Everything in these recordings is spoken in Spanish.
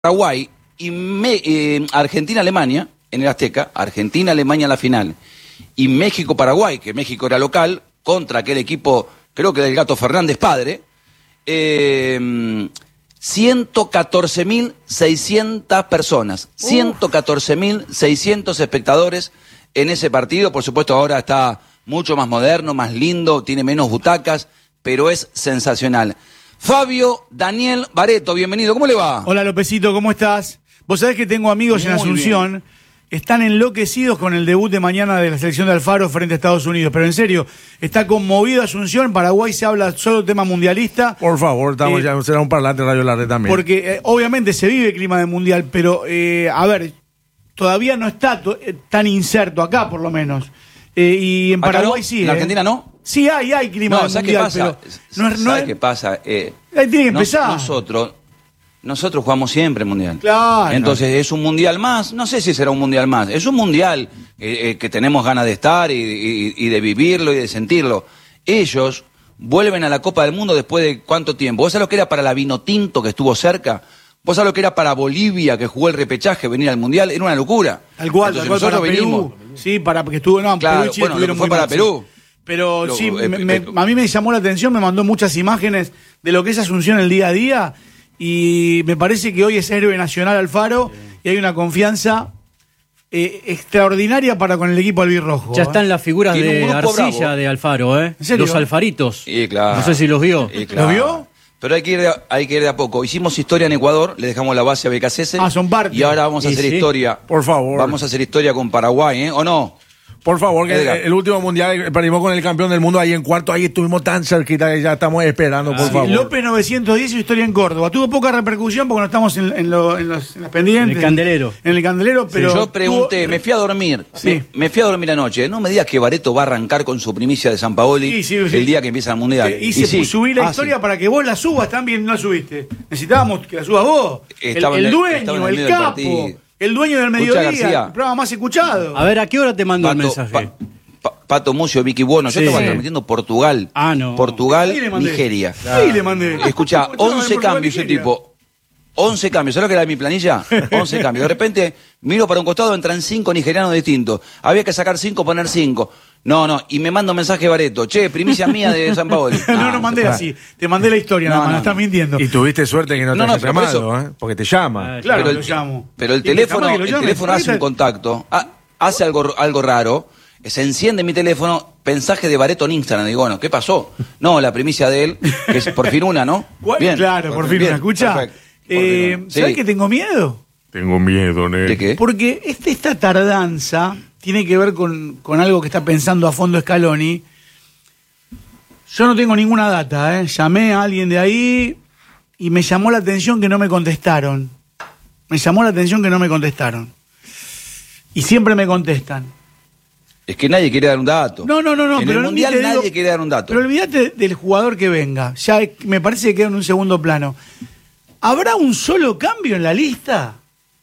Paraguay y Argentina-Alemania en el Azteca, Argentina-Alemania en la final, y México-Paraguay, que México era local, contra aquel equipo, creo que del Gato Fernández padre, 114.600 personas, 114.600 espectadores en ese partido. Por supuesto ahora está mucho más moderno, más lindo, tiene menos butacas, pero es sensacional. Fabio Daniel Baretto, bienvenido, ¿cómo le va? Hola Lopecito, ¿cómo estás? Vos sabés que tengo amigos en Asunción, están enloquecidos con el debut de mañana de la selección de Alfaro frente a Estados Unidos, pero en serio, está conmovido Asunción. En Paraguay se habla solo tema mundialista. Por favor, estamos ya será un parlante Radio La Red también. Porque obviamente se vive clima de mundial, pero a ver, todavía no está tan inserto acá por lo menos. Y en Paraguay no, sí. ¿En Argentina no? Sí hay clima de mundial, pero ¿sabes qué pasa? Ahí tiene que empezar. Nosotros jugamos siempre mundial. Claro. Entonces es un mundial más, no sé si será un mundial más, es un mundial que tenemos ganas de estar y de vivirlo y de sentirlo. Ellos vuelven a la Copa del Mundo después de ¿cuánto tiempo? ¿Vos sabés lo que era para la Vinotinto que estuvo cerca? ¿Vos sabés lo que era para Bolivia que jugó el repechaje venir al mundial? Era una locura. Tal cual, nosotros para Perú. Sí, porque estuvo en claro, Perú y Chile bueno, fue para Perú. Pero sí, a mí me llamó la atención, me mandó muchas imágenes de lo que es Asunción el día a día y me parece que hoy es héroe nacional Alfaro y hay una confianza extraordinaria para con el equipo albirrojo. Ya están las figuras de arcilla bravo de Alfaro, ¿eh? ¿En serio? Los alfaritos. Claro. No sé si los vio. Claro. ¿Los vio? Pero hay que ir de a poco. Hicimos historia en Ecuador, le dejamos la base a BKCS. Son parte. Y ahora vamos a hacer historia. Por favor. Vamos a hacer historia con Paraguay, ¿O no? Por favor, que Edgar. el último mundial perdimos con el campeón del mundo ahí en cuarto, ahí estuvimos tan cerquita que ya estamos esperando, por favor. López 910 y historia en Córdoba. Tuvo poca repercusión porque no estamos en las pendientes. En el Candelero. En el Candelero, pero... Sí, yo pregunté, me fui a dormir. Sí. Me fui a dormir anoche. No me digas que Baretto va a arrancar con su primicia de San Paoli Sí. el día que empieza el mundial. Subí la historia para que vos la subas también, no la subiste. Necesitábamos que la subas vos. Estaba El estaba dueño, en el medio del capo, partido. el dueño del Escuchá, mediodía, García. el programa más escuchado. A ver, ¿a qué hora te mando el mensaje? Pato Mucio, Vicky Buono. Yo Sí. estaba transmitiendo Portugal. No. Portugal, Ahí le mandé. Nigeria. Ahí le mandé. Escuchá, Estaba en 11 Portugal, cambios, ese Nigeria. tipo. 11 cambios, ¿sabes lo que era mi planilla? 11 cambios. De repente, miro para un costado, entran 5 nigerianos distintos. Había que sacar 5, poner 5. No, y me manda un mensaje Baretto. Che, primicia mía de San Paoli. No mandé así. Te mandé la historia, nada más, estás mintiendo. Y tuviste suerte que no te hayas pero por llamado, porque te llama. Claro, pero lo llamo. Pero el Y que teléfono, capaz que lo llame. hace un contacto, hace algo raro, se enciende mi teléfono, mensaje de Baretto en Instagram. Digo, bueno, ¿qué pasó? No, la primicia de él, que es por fin una, ¿no? Bien, claro, por fin bien, una. Escucha, perfecto. Por fin una. ¿sabés Sí. que tengo miedo? Tengo miedo, Nel. ¿De qué? Porque esta tardanza tiene que ver con algo que está pensando a fondo Scaloni. Yo no tengo ninguna data, Llamé a alguien de ahí y me llamó la atención que no me contestaron. Y siempre me contestan. Es que nadie quiere dar un dato. No. En pero el mundial te nadie quiere dar un dato. Pero olvídate del jugador que venga. Ya me parece que queda en un segundo plano. ¿Habrá un solo cambio en la lista?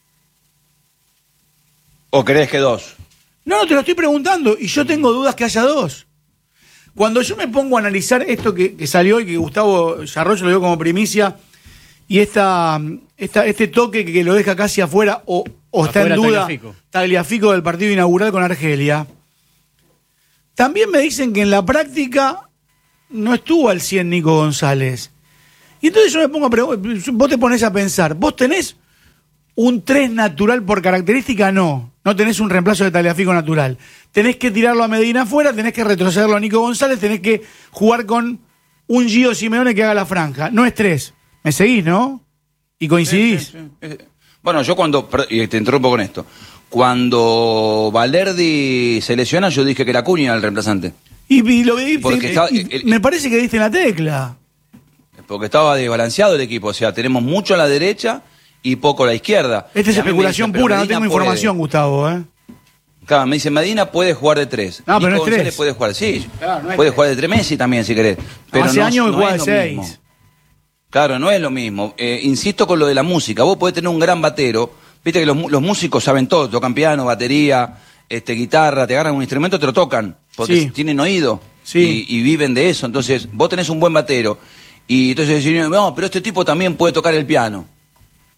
¿O crees que 2? No, te lo estoy preguntando y yo tengo dudas que haya 2. Cuando yo me pongo a analizar esto que salió y que Gustavo Yarrocho lo dio como primicia y este toque que lo deja casi afuera o está en duda Tagliafico del partido inaugural con Argelia, también me dicen que en la práctica no estuvo al 100 Nico González. Y entonces yo me pongo a preguntar, vos te pones a pensar, ¿vos tenés un 3 natural por característica? No tenés un reemplazo de Tagliafico natural. Tenés que tirarlo a Medina afuera, tenés que retrocederlo a Nico González, tenés que jugar con un Gio Simeone que haga la franja. No es 3. ¿Me seguís, no? ¿Y coincidís? Sí. Bueno, yo y te interrumpo con esto, cuando Valderdi se lesiona, yo dije que era Acuña el reemplazante. Y lo vi, Porque me parece que diste en la tecla. Porque estaba desbalanceado el equipo, o sea, tenemos mucho a la derecha y poco a la izquierda. Esta es Y a mí me especulación dicen, pero pura, no Medina tengo puede. información, Gustavo, Claro, me dice, Medina puede jugar de 3. No, pero no es González 3. puede jugar, sí. Claro, no es puede 3. jugar de 3 Messi también, si querés. Pero Hace años que juega es de lo 6. mismo. Claro, no es lo mismo. Insisto con lo de la música. Vos podés tener un gran batero. Viste que los músicos saben todo. Tocan piano, batería, guitarra. Te agarran un instrumento, te lo tocan. Porque tienen oído. Sí. Y viven de eso. Entonces, vos tenés un buen batero. Y entonces decís, no, pero este tipo también puede tocar el piano.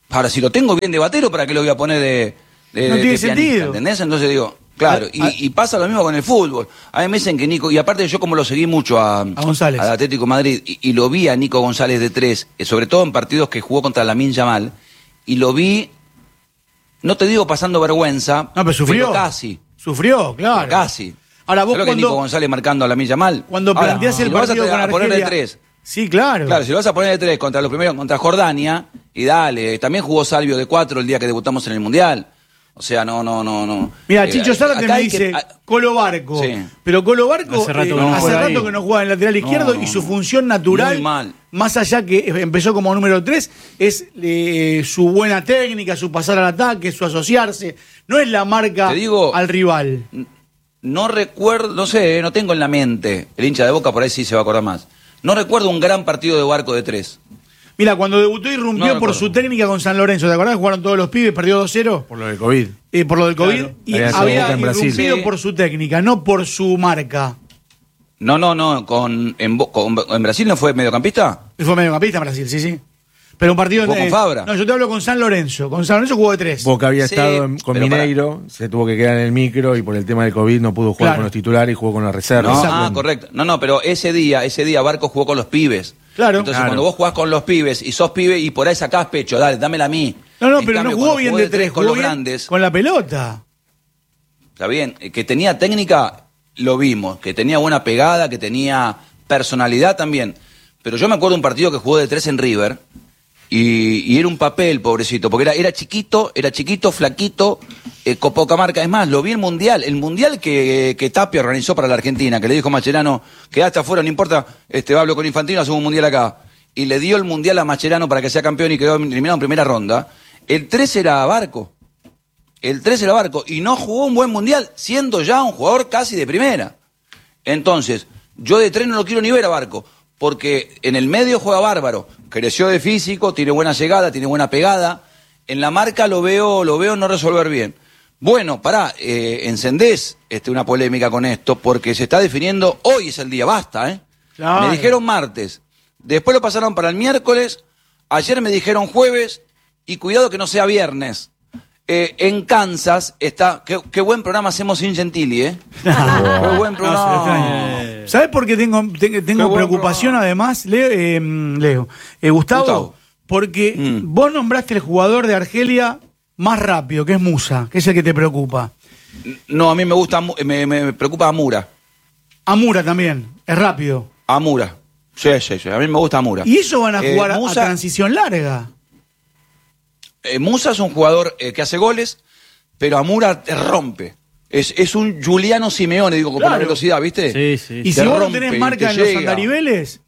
Ahora, si lo tengo bien de batero, ¿para qué lo voy a poner de No tiene pianista, sentido. ¿entendés? Entonces digo, claro, y pasa lo mismo con el fútbol. A mí me dicen que Nico, y aparte yo como lo seguí mucho a González, al Atlético de Madrid, y lo vi a Nico González de 3, sobre todo en partidos que jugó contra Lamine Yamal, y lo vi, no te digo pasando vergüenza, no, pero sufrió. pero casi. Sufrió, claro. Casi. Ahora vos ¿Sabés lo que Nico González marcando a Lamine Yamal? Cuando Ahora, planteás si el lo vas a partido con poner de Argelia... 3. Sí, claro. Claro, si lo vas a poner de 3 contra los primeros, contra Jordania, y dale, también jugó Salvio de 4 el día que debutamos en el Mundial. O sea, no. Mira, Chicho Zárate acá me hay dice que- Colo Barco. Sí. Pero Colo Barco Hace rato que no hace juega rato ahí. que no juega en el lateral izquierdo y su función natural, Muy mal. más allá que empezó como número 3, es su buena técnica, su pasar al ataque, su asociarse. No es la marca Te digo- al rival. No recuerdo, no sé, no tengo en la mente, el hincha de Boca por ahí sí se va a acordar más. No recuerdo un gran partido de Barco de 3. Mira, cuando debutó irrumpió No por recuerdo. su técnica con San Lorenzo. ¿Te acordás que jugaron todos los pibes? Perdió 2-0 Por lo del COVID. por lo del COVID. Claro. Y Había sido había Boca en Brasil. irrumpido Sí. por su técnica, no por su marca. No, en Brasil no fue mediocampista. Él fue mediocampista en Brasil, sí. Pero un partido... ¿Jugó con Fabra? No, yo te hablo con San Lorenzo. Con San Lorenzo jugó de 3. Boca había Sí, estado con pero Mineiro, se tuvo que quedar en el micro y por el tema del COVID no pudo jugar Claro. con los titulares y jugó con la reserva. No, Exacto. correcto. No, pero ese día Barco jugó con los pibes. Claro. Entonces Claro. cuando vos jugás con los pibes y sos pibe y por ahí sacás pecho, dale, dámela a mí. No, En pero no cambio, jugó cuando bien jugó de 3. con Jugó los bien grandes, con la pelota. está bien, que tenía técnica, lo vimos, que tenía buena pegada, que tenía personalidad también. Pero yo me acuerdo de un partido que jugó de 3 en River y era un papel, pobrecito, porque era chiquito, flaquito, con poca marca. Es más, lo vi el Mundial que Tapia organizó para la Argentina, que le dijo Mascherano, quedaste afuera, no importa, hablo con Infantino, hacemos un Mundial acá. Y le dio el Mundial a Mascherano para que sea campeón y quedó eliminado en primera ronda. El 3 era Barco. Y no jugó un buen Mundial, siendo ya un jugador casi de primera. Entonces, yo de 3 no lo quiero ni ver a Barco, porque en el medio juega bárbaro, creció de físico, tiene buena llegada, tiene buena pegada. En la marca lo veo no resolver bien. Bueno, encendés una polémica con esto, porque se está definiendo, hoy es el día, basta, Claro. Me dijeron martes, después lo pasaron para el miércoles, ayer me dijeron jueves, y cuidado que no sea viernes. En Kansas está, qué buen programa hacemos sin Gentili, Qué buen programa. ¿Sabes por qué tengo buen preocupación programa. además, Leo? Gustavo, porque vos nombraste el jugador de Argelia más rápido, que es Musa, que es el que te preocupa. No, a mí me gusta, me preocupa Amura. Amura también, es rápido. Amura. Sí, a mí me gusta Amura. Y eso van a jugar a Musa, transición larga. Musa es un jugador que hace goles, pero Amura te rompe. Es un Giuliano Simeone, digo, con la Claro. velocidad, ¿viste? Sí. Y Te si vos no rompe tenés y marca te en los llega. andariveles,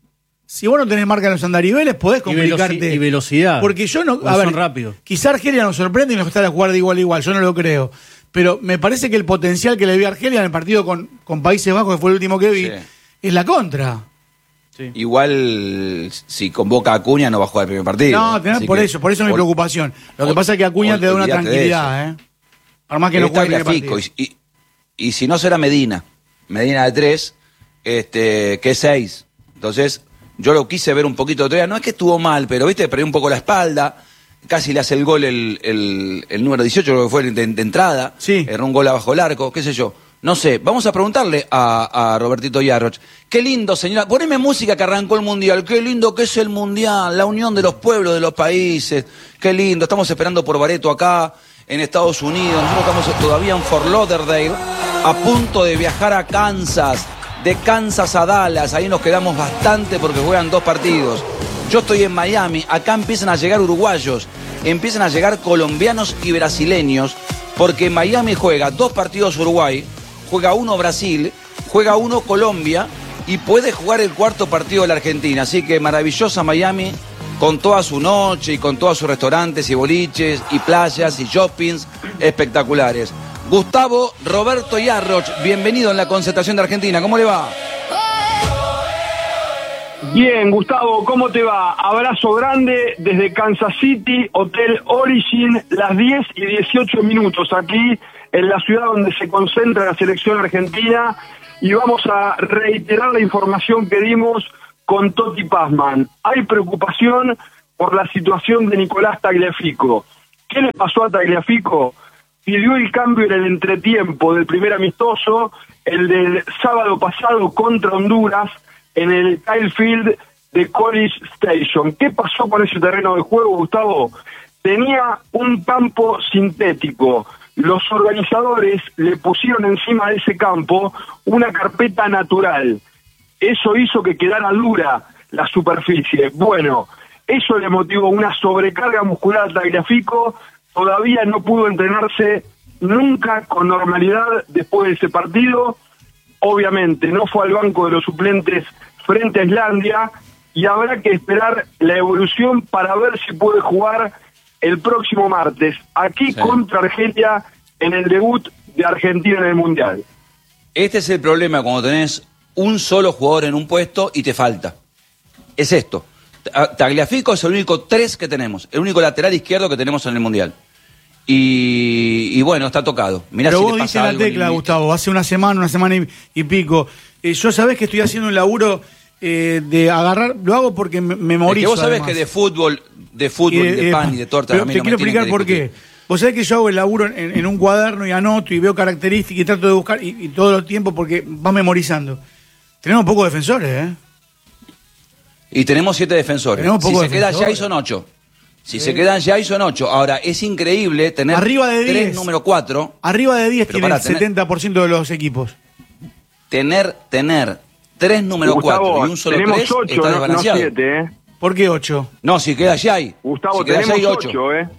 podés complicarte. Y velocidad. Porque yo no. Porque son rápidos. Quizá Argelia nos sorprende y nos está a jugar de igual a igual, yo no lo creo. Pero me parece que el potencial que le vi a Argelia en el partido con Países Bajos, que fue el último que vi, Sí. es la contra. Igual, si convoca a Acuña, no va a jugar el primer partido. No, Así por que- eso es mi preocupación. Lo que pasa es que Acuña te da una olvídate de tranquilidad, ¿eh? Por más que no Está juegue el primer grafico, partido. y si no será Medina de 3, que es 6. Entonces, yo lo quise ver un poquito de no es que estuvo mal, pero viste, perdió un poco la espalda, casi le hace el gol el número 18, creo que fue de entrada, Sí. erró un gol abajo el arco, qué sé yo. No sé, vamos a preguntarle a Robertito Yarroch. Qué lindo, señora. Poneme música que arrancó el Mundial. Qué lindo que es el Mundial, la unión de los pueblos, de los países. Qué lindo. Estamos esperando por Bareto acá, en Estados Unidos. Nosotros estamos todavía en Fort Lauderdale, a punto de viajar a Kansas. De Kansas a Dallas. Ahí nos quedamos bastante porque juegan 2 partidos. Yo estoy en Miami. Acá empiezan a llegar uruguayos. Empiezan a llegar colombianos y brasileños. Porque en Miami juega 2 partidos Uruguay. Juega 1 Brasil, juega 1 Colombia y puede jugar el 4º partido de la Argentina. Así que maravillosa Miami, con toda su noche y con todos sus restaurantes y boliches y playas y shoppings espectaculares. Gustavo Roberto Yarroch, bienvenido en la concentración de Argentina. ¿Cómo le va? Bien, Gustavo, ¿cómo te va? Abrazo grande desde Kansas City, Hotel Origin, las 10:18 aquí en la ciudad donde se concentra la selección argentina, y vamos a reiterar la información que dimos con Totti Pazman. Hay preocupación por la situación de Nicolás Tagliafico. ¿Qué le pasó a Tagliafico? Pidió el cambio en el entretiempo del primer amistoso, el del sábado pasado contra Honduras, en el Kyle Field de College Station. ¿Qué pasó con ese terreno de juego, Gustavo? Tenía un campo sintético. Los organizadores le pusieron encima de ese campo una carpeta natural. Eso hizo que quedara dura la superficie. Bueno, eso le motivó una sobrecarga muscular a Tagliafico. Todavía no pudo entrenarse nunca con normalidad después de ese partido. Obviamente no fue al banco de los suplentes frente a Islandia y habrá que esperar la evolución para ver si puede jugar el próximo martes aquí contra Argelia en el debut de Argentina en el Mundial. Este es el problema cuando tenés un solo jugador en un puesto y te falta. Es esto. Tagliafico es el único 3 que tenemos, el único lateral izquierdo que tenemos en el Mundial. Y bueno, está tocado. Mirá. Pero si vos le diste pasa la algo tecla, Gustavo, hace una semana y pico. Yo sabés que estoy haciendo un laburo de agarrar, lo hago porque me memorizo. Es que vos sabés además. que de fútbol y de pan y de torta pero a mí te no quiero me tienen explicar por que qué. discutir. Vos sabés que yo hago el laburo en un cuaderno y anoto y veo características y trato de buscar y todo el tiempo porque vas memorizando. Tenemos pocos defensores, ¿eh? Y tenemos 7 defensores. Si se quedan ya son 8. Si se quedan ya son 8. Ahora, es increíble tener arriba de 10, 3 número 4. Arriba de 10 tiene el tener, 70% de los equipos. Tener 3 número Gustavo, 4 y un solo 3 tenemos 8, está desbalanceado. no 7, ¿eh? ¿Por qué 8? No, si queda Yay. Gustavo, si queda tenemos Yay, 8, ¿eh?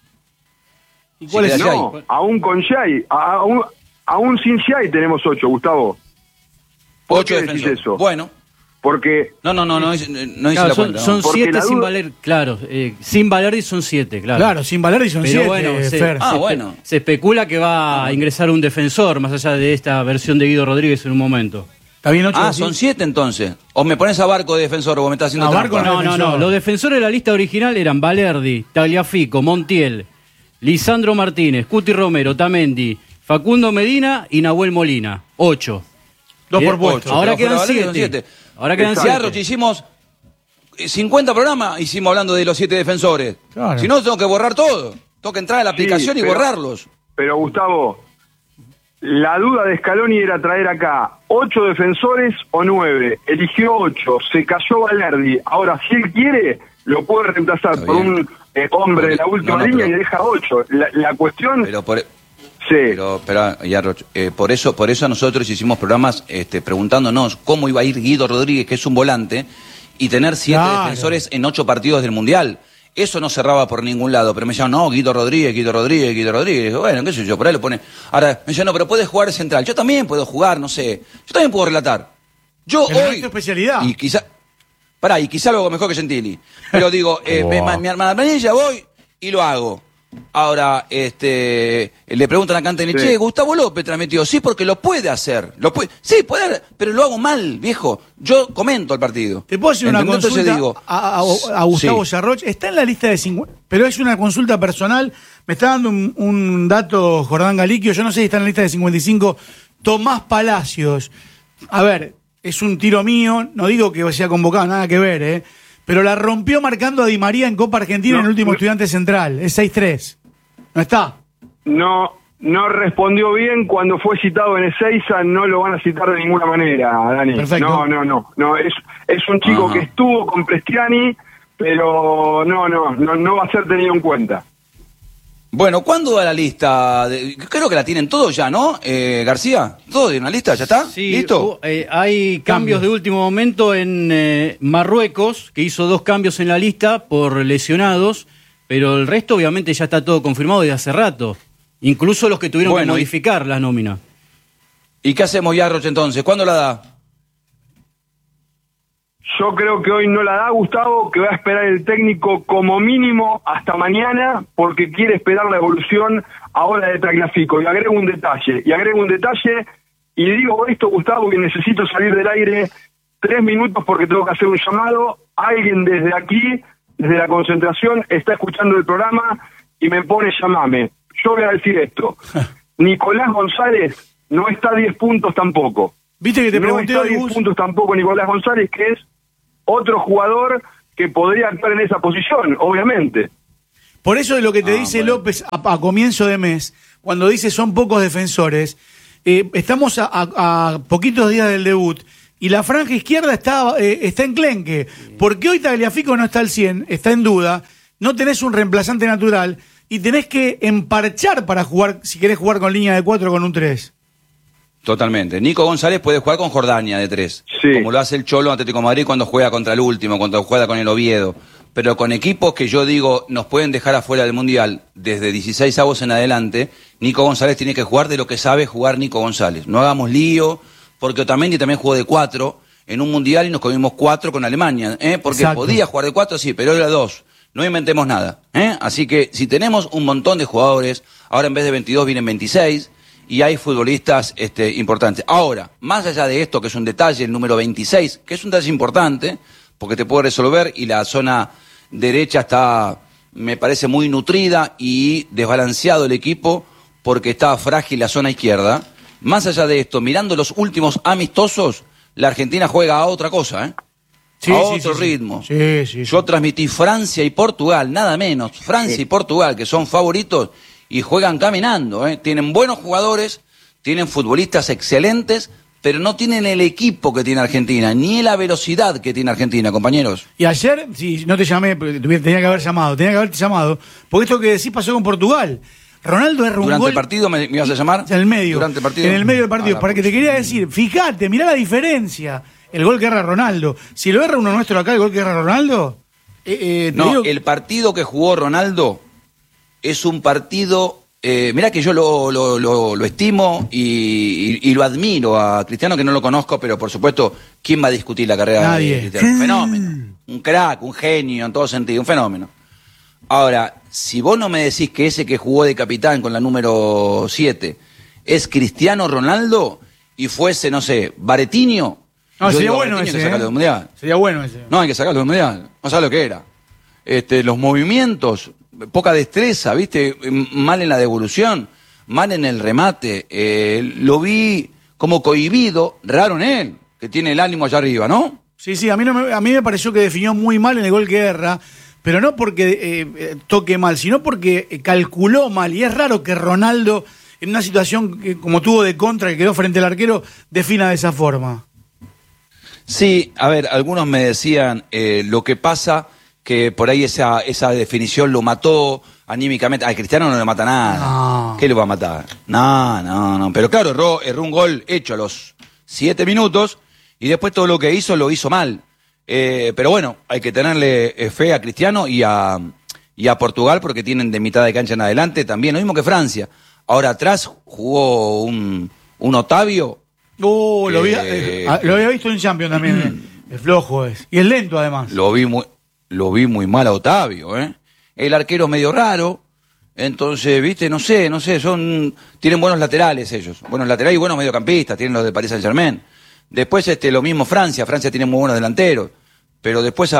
¿Y cuál Si es? queda No, aún con Yay, aún sin Yay tenemos 8, Gustavo. ¿Por 8 qué decís defensores. eso? Bueno. Porque No hice Claro, la cuenta. son Porque 7 la sin duda- valer, claro. Sin Valerdi son 7, claro. Claro, sin Valerdi son Pero 7, bueno, Fer. bueno. se especula que va a ingresar un defensor, más allá de esta versión de Guido Rodríguez en un momento. ¿Está bien 8? Son 7 entonces. O me pones a Barco de defensor o me estás haciendo A Barco trampa. No. Los defensores de la lista original eran Valerdi, Tagliafico, Montiel, Lisandro Martínez, Cuti Romero, Tamendi, Facundo Medina y Nahuel Molina. 8. 2 por Bien, puesto. ocho. Ahora Pero quedan Valerdi son 7. Ahora quedan Exacto. 7. Roche, hicimos 50 programas, hicimos hablando de los 7 defensores. Claro. Si no, tengo que borrar todo. Tengo que entrar a la aplicación y pero- borrarlos. Pero Gustavo, la duda de Scaloni era traer acá 8 defensores o 9. Eligió 8, se cayó Valerdi. Ahora, si él quiere, lo puede reemplazar Está por bien. un hombre de la última No, línea pero- y deja 8. La cuestión... Pero por, sí. pero ya, Roche, por eso nosotros hicimos programas preguntándonos cómo iba a ir Guido Rodríguez, que es un volante, y tener 7 Claro. defensores en 8 partidos del Mundial. Eso no cerraba por ningún lado, pero me decían, no, Guido Rodríguez. Y dije, bueno, qué sé yo, por ahí lo pone. Ahora, me decían, no, pero puedes jugar central. Yo también puedo jugar, no sé. Yo también puedo relatar. Yo Pero no hoy... es tu especialidad. Y quizá lo hago mejor que Gentili. Pero digo, mi hermana planilla voy y lo hago. Ahora, le preguntan a Cantini, Sí. che, Gustavo López transmitió. Sí, porque lo puede hacer. Sí, puede, pero lo hago mal, viejo. Yo comento el partido. ¿Te puedo hacer una ¿Entendés? consulta Entonces digo, a Gustavo sí. Yarroch? Está en la lista de 50, pero es una consulta personal. Me está dando un dato Jordán Galiquio, yo no sé si está en la lista de 55. Tomás Palacios. A ver, es un tiro mío, no digo que sea convocado, nada que ver, pero la rompió marcando a Di María en Copa Argentina en el último Estudiante Central. Es 6-3. ¿No está? No respondió bien cuando fue citado en Ezeiza, no lo van a citar de ninguna manera, Dani. Perfecto. No, es un chico Ajá. que estuvo con Prestiani, pero no va a ser tenido en cuenta. Bueno, ¿cuándo da la lista? Creo que la tienen todos ya, ¿no? García, ¿todo de una lista? ¿Ya está? Sí, ¿Listo? hay cambios de último momento en Marruecos, que hizo 2 cambios en la lista por lesionados, pero el resto obviamente ya está todo confirmado desde hace rato. Incluso los que tuvieron Bueno, que modificar la nómina. ¿Y qué hacemos, Yarroch, entonces? ¿Cuándo la da? Yo creo que hoy no la da Gustavo, que va a esperar el técnico como mínimo hasta mañana, porque quiere esperar la evolución ahora de Tagliafico. Y agrego un detalle, y digo esto, Gustavo, que necesito salir del aire 3 minutos porque tengo que hacer un llamado. Alguien desde aquí, desde la concentración, está escuchando el programa y me pone llamame. Yo voy a decir esto. Nicolás González no está a 10 puntos tampoco. Viste que te No pregunté está a hoy, 10 Gus. puntos tampoco Nicolás González, que es otro jugador que podría actuar en esa posición, obviamente. Por eso de lo que te dice bueno. López a comienzo de mes, cuando dice son pocos defensores, estamos a poquitos días del debut y la franja izquierda está enclenque. Porque hoy Tagliafico no está al 100, está en duda, no tenés un reemplazante natural y tenés que emparchar para jugar, si querés jugar con línea de 4 con un 3. Totalmente. Nico González puede jugar con Jordania de 3, Sí. como lo hace el Cholo Atlético de Madrid cuando juega contra el último, cuando juega con el Oviedo. Pero con equipos que yo digo nos pueden dejar afuera del Mundial desde 16 avos en adelante, Nico González tiene que jugar de lo que sabe jugar Nico González. No hagamos lío, porque Otamendi también jugó de 4 en un Mundial y nos comimos 4 con Alemania. Porque Exacto. podía jugar de 4, sí, pero era 2. No inventemos nada. Así que si tenemos un montón de jugadores, ahora en vez de 22 vienen 26, y hay futbolistas importantes. Ahora, más allá de esto, que es un detalle, el número 26, que es un detalle importante, porque te puede resolver, y la zona derecha está, me parece, muy nutrida y desbalanceado el equipo, porque está frágil la zona izquierda. Más allá de esto, mirando los últimos amistosos, la Argentina juega a otra cosa, Sí, a sí, otro sí, ritmo. Sí. Yo transmití Francia y Portugal, nada menos. Francia y Portugal, que son favoritos, y juegan caminando. Tienen buenos jugadores, tienen futbolistas excelentes, pero no tienen el equipo que tiene Argentina, ni la velocidad que tiene Argentina, compañeros. Y ayer, si no te llamé, porque tenía que haberte llamado, porque esto que decís pasó con Portugal. Ronaldo erra un ¿Durante gol el partido me ibas a llamar? en el medio. ¿Durante el partido? En el medio del partido. Ah, para que te quería decir, fíjate, mirá la diferencia. El gol que erra Ronaldo. Si lo erra uno nuestro acá, el gol que erra Ronaldo. Te No, digo- el partido que jugó Ronaldo es un partido. Mirá que yo lo estimo y lo admiro a Cristiano, que no lo conozco, pero por supuesto, ¿quién va a discutir la carrera Nadie. de Cristiano? Un fenómeno. Un crack, un genio en todo sentido, un fenómeno. Ahora, si vos no me decís que ese que jugó de capitán con la número 7 es Cristiano Ronaldo y fuese, no sé, Baretiño. No, yo sería digo, bueno Baretiño ese. hay que sacarlo del Mundial. Sería bueno ese. No, hay que sacarlo del Mundial. No sabes lo que era. Los movimientos, poca destreza, ¿viste? Mal en la devolución, mal en el remate. Lo vi como cohibido, raro en él, que tiene el ánimo allá arriba, ¿no? Sí, a mí me pareció que definió muy mal en el gol que erra, pero no porque toque mal, sino porque calculó mal. Y es raro que Ronaldo, en una situación que, como tuvo de contra, que quedó frente al arquero, defina de esa forma. Sí, a ver, algunos me decían lo que pasa, que por ahí esa definición lo mató anímicamente. Al Cristiano no le mata nada. No. ¿Qué le va a matar? No. Pero claro, erró un gol hecho a los 7 minutos y después todo lo que hizo lo hizo mal. Pero bueno, hay que tenerle fe a Cristiano y a Portugal porque tienen de mitad de cancha en adelante también, lo mismo que Francia. Ahora atrás jugó un Otavio. Lo había visto en Champions también. Es flojo es. Y es lento además. Lo vi muy mal a Otavio, El arquero es medio raro, entonces, viste, no sé, tienen buenos laterales ellos, buenos laterales y buenos mediocampistas, tienen los de Paris Saint-Germain. Después lo mismo Francia tiene muy buenos delanteros, pero después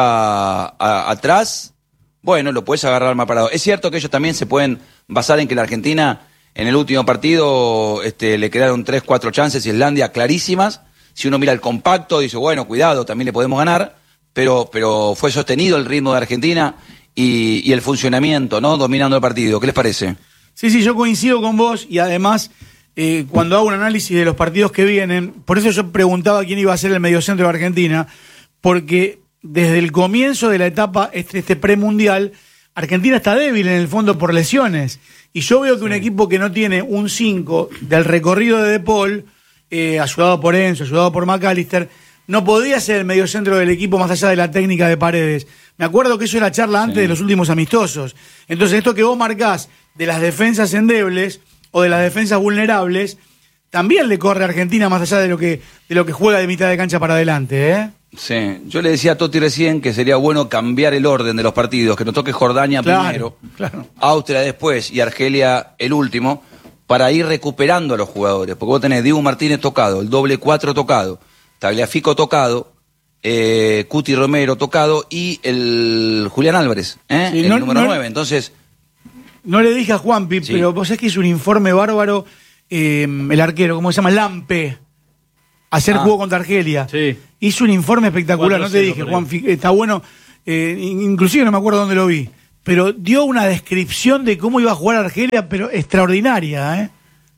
atrás, bueno, lo puedes agarrar más parado. Es cierto que ellos también se pueden basar en que la Argentina en el último partido le quedaron 3-4 chances y Islandia clarísimas. Si uno mira el compacto, dice, bueno, cuidado, también le podemos ganar, pero fue sostenido el ritmo de Argentina y el funcionamiento, ¿no? Dominando el partido. ¿Qué les parece? Sí, yo coincido con vos y además, cuando hago un análisis de los partidos que vienen, por eso yo preguntaba quién iba a ser el mediocentro de Argentina, porque desde el comienzo de la etapa premundial, Argentina está débil en el fondo por lesiones. Y yo veo que un equipo que no tiene un 5 del recorrido de De Paul, ayudado por Enzo, ayudado por McAllister, no podía ser el mediocentro del equipo más allá de la técnica de Paredes. Me acuerdo que eso era charla antes de los últimos amistosos. Entonces esto que vos marcás de las defensas endebles o de las defensas vulnerables, también le corre a Argentina más allá de lo que juega de mitad de cancha para adelante, Sí, yo le decía a Totti recién que sería bueno cambiar el orden de los partidos, que nos toque Jordania primero, Claro. Austria después y Argelia el último, para ir recuperando a los jugadores. Porque vos tenés Dibu Martínez tocado, el doble 4 tocado, Tagliafico tocado, Cuti Romero tocado y el Julián Álvarez, Sí, el número 9. Entonces, No le dije a Juanpi, Sí. pero vos sabés que hizo un informe bárbaro el arquero, ¿cómo se llama? Lampe. Ayer jugó contra Argelia. Sí. Hizo un informe espectacular, no te 4-0 dije, por ahí. Juanpi, está bueno. inclusive no me acuerdo dónde lo vi, pero dio una descripción de cómo iba a jugar Argelia, pero extraordinaria,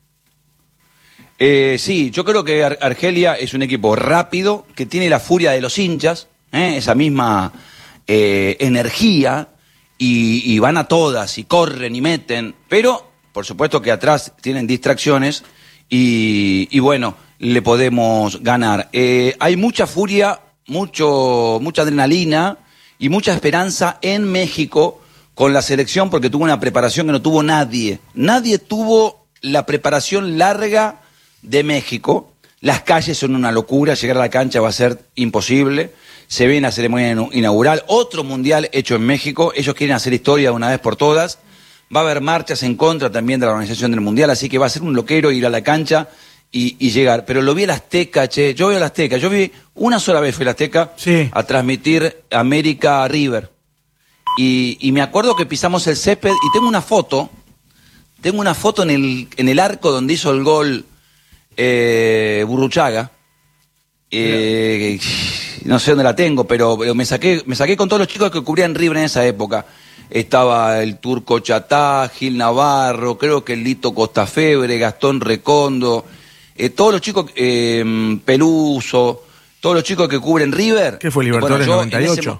Sí, yo creo que Argelia es un equipo rápido, que tiene la furia de los hinchas, esa misma energía, y van a todas, y corren y meten, pero por supuesto que atrás tienen distracciones, y bueno, le podemos ganar. Hay mucha furia, mucha adrenalina y mucha esperanza en México con la selección, porque tuvo una preparación que no tuvo nadie. Nadie tuvo la preparación larga de México. Las calles son una locura, llegar a la cancha va a ser imposible. Se ve en la ceremonia inaugural, otro mundial hecho en México. Ellos quieren hacer historia de una vez por todas. Va a haber marchas en contra también de la organización del mundial, así que va a ser un loquero ir a la cancha y llegar. Pero lo vi al Azteca, yo vi al Azteca. Yo vi una sola vez, fui al Azteca a transmitir América River. Y me acuerdo que pisamos el césped y tengo una foto en el arco donde hizo el gol Burruchaga. No sé dónde la tengo, pero me saqué con todos los chicos que cubrían River en esa época. Estaba el Turco Chatá, Gil Navarro, creo que el Lito Costafebre, Gastón Recondo, todos los chicos, Peluso, todos los chicos que cubren River. ¿Qué fue Libertadores 98?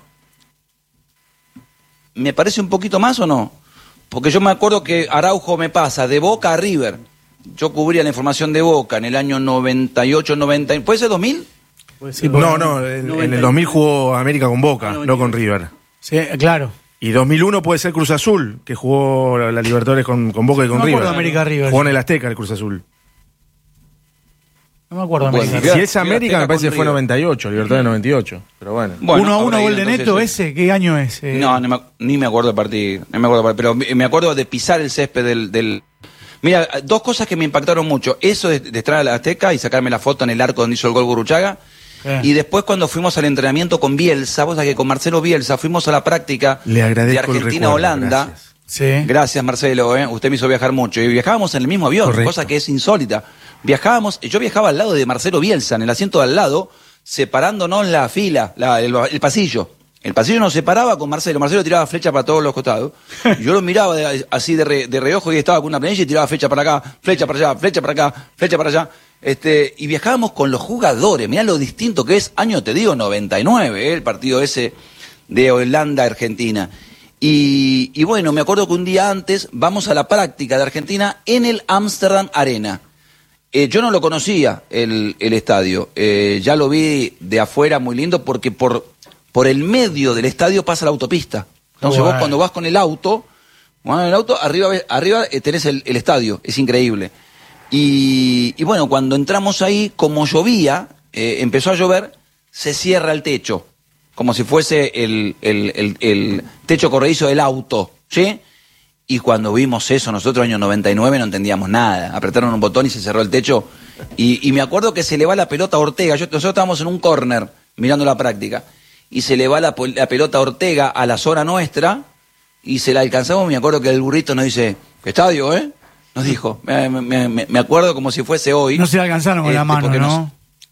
¿Me parece un poquito más o no? Porque yo me acuerdo que Araujo me pasa de Boca a River. Yo cubría la información de Boca en el año 98, 90. ¿Puede ser 2000? Sí, no, en el 2000 jugó América con Boca, no con River. Sí, claro. Y 2001 puede ser Cruz Azul, que jugó la Libertadores con Boca y con No me River. acuerdo América River. Jugó en el Azteca el Cruz Azul. No me acuerdo Bueno, América. Si es América, me parece que fue River. 98, Libertadores 98. Pero bueno. 1-1 gol de entonces, Neto, ¿ese? ¿Qué año es? No, ni me acuerdo del partido. No me acuerdo, pero me acuerdo de pisar el césped del... Mira, dos cosas que me impactaron mucho. Eso de estar a la Azteca y sacarme la foto en el arco donde hizo el gol Burruchaga. Y después cuando fuimos al entrenamiento con Bielsa, vos sabés que con Marcelo Bielsa fuimos a la práctica Le agradezco de el Argentina a recuerdo, Holanda. gracias. Sí. Gracias, Marcelo, usted me hizo viajar mucho. Y viajábamos en el mismo avión, Correcto. cosa que es insólita. Yo viajaba al lado de Marcelo Bielsa, en el asiento de al lado, separándonos la fila, el pasillo. El pasillo nos separaba con Marcelo. Marcelo tiraba flecha para todos los costados. Y yo lo miraba así de reojo y estaba con una planilla y tiraba flecha para acá, flecha para allá, flecha para acá, flecha para allá. Y viajábamos con los jugadores. Mirá lo distinto que es, año, te digo, 99, el partido ese de Holanda-Argentina. Y bueno, me acuerdo que un día antes vamos a la práctica de Argentina en el Amsterdam Arena. Yo no lo conocía, el estadio. Ya lo vi de afuera, muy lindo, porque por el medio del estadio pasa la autopista. Entonces vos cuando vas con el auto, arriba tenés el estadio. Es increíble. Y bueno, cuando entramos ahí, como llovía, empezó a llover, se cierra el techo, como si fuese el techo corredizo del auto, ¿sí? Y cuando vimos eso, nosotros año 99 no entendíamos nada. Apretaron un botón y se cerró el techo. Y me acuerdo que se le va la pelota a Ortega. Nosotros estábamos en un córner mirando la práctica. Y se le va la pelota a Ortega a la zona nuestra y se la alcanzamos. Me acuerdo que el burrito nos dice, ¿qué estadio, Nos dijo. Me acuerdo como si fuese hoy. No se la alcanzaron con la mano, porque ¿no?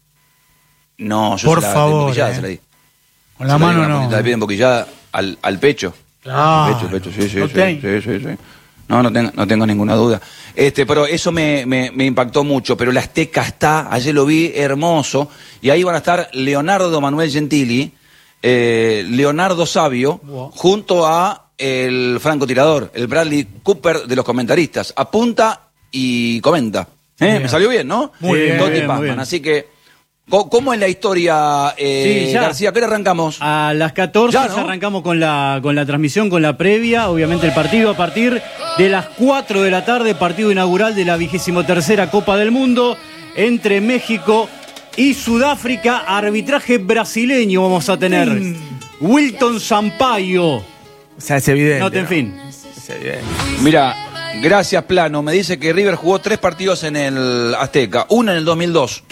No, yo Por se la favor, emboquillada se la di. Con la mano no. La di emboquillada al pecho. Claro. Al pecho, sí. Ok. No tengo ninguna duda. Pero eso me impactó mucho. Pero la Azteca está, ayer lo vi, hermoso. Y ahí van a estar Leonardo Manuel Gentili, Leonardo Sabio, junto a el francotirador, el Bradley Cooper de los comentaristas. Apunta y comenta. Me salió bien, ¿no? Muy bien, Totti muy bien, Pazman. muy bien. Así que, ¿cómo es la historia, Sí, ya. García? ¿Qué hora arrancamos? A las 14 Ya, ¿no? ya arrancamos con la transmisión, con la previa. Obviamente el partido a partir de las 4 de la tarde, partido inaugural de la 23ª Copa del Mundo entre México y Sudáfrica. Arbitraje brasileño vamos a tener. Wilton Sampaio. O sea, es evidente. Nota en fin. Es evidente. Mira, gracias Plano. Me dice que River jugó 3 partidos en el Azteca. Uno en el 2002.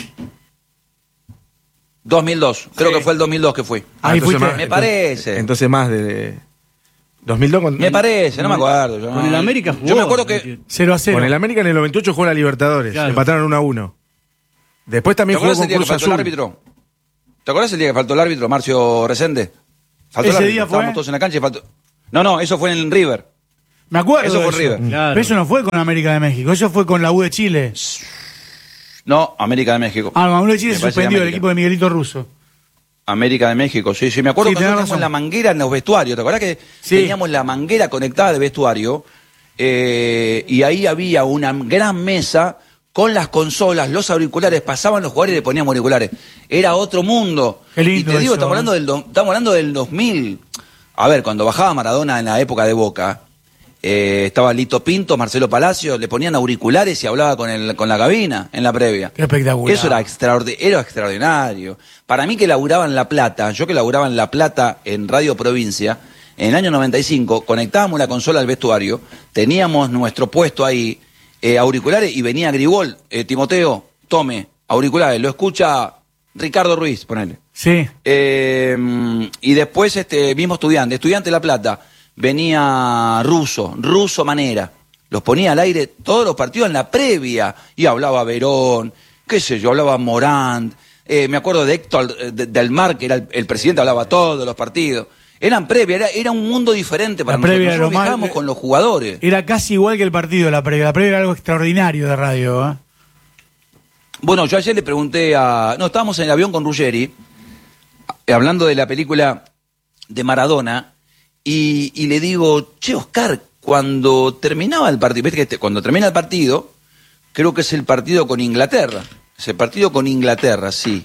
2002. Creo que fue el 2002 que fui. Ahí Entonces fuiste. Me parece. Entonces más de 2002 con... Me parece, no me acuerdo. Yo, Con el América jugó. Yo me acuerdo que... 0-0. Con el América en el 98 jugó la Libertadores. Claro. Empataron 1-1. Después ¿Te también jugó acuerdas con el día que Cruz faltó el Azul. árbitro? ¿Te acuerdas el día que faltó el árbitro, Marcio Resende? Faltó ¿Ese el árbitro. día fue? Estábamos todos en la cancha y faltó... No, eso fue en River. Me acuerdo. Eso de fue River. Claro. Pero eso no fue con América de México, eso fue con la U de Chile. No, América de México. Ah, la U de Chile Me se parece suspendió el América. equipo de Miguelito Russo. América de México, sí. Me acuerdo Sí, que tenés nosotros teníamos razón. la manguera en los vestuarios. ¿Te acuerdas que Sí. teníamos la manguera conectada de vestuario? Y ahí había una gran mesa con las consolas, los auriculares, pasaban los jugadores y le poníamos auriculares. Era otro mundo. Qué lindo y te digo, eso, estamos hablando del 2000. A ver, cuando bajaba Maradona en la época de Boca, estaba Lito Pinto, Marcelo Palacio, le ponían auriculares y hablaba con la cabina en la previa. Qué espectacular. Eso era extraordinario. Para mí que laburaba en La Plata, yo que laburaba en La Plata en Radio Provincia, en el año 95, conectábamos la consola al vestuario, teníamos nuestro puesto ahí, auriculares, y venía Gribol, Timoteo, tome, auriculares, lo escucha Ricardo Ruiz, ponele. Sí. Y después mismo estudiante de La Plata, venía Russo Manera, los ponía al aire todos los partidos en la previa, y hablaba Verón, qué sé yo, hablaba Morant, me acuerdo de Héctor del Mar, que era el presidente, hablaba todos los partidos. Eran previas, era un mundo diferente para La previa nosotros. era Nosotros lo más- viajábamos con los jugadores. Era casi igual que el partido, la previa. La previa era algo extraordinario de radio, ¿eh? Bueno, yo ayer le pregunté estábamos en el avión con Ruggeri, hablando de la película de Maradona, y le digo, che, Oscar, cuando terminaba el partido, ves que cuando termina el partido, creo que es el partido con Inglaterra, sí.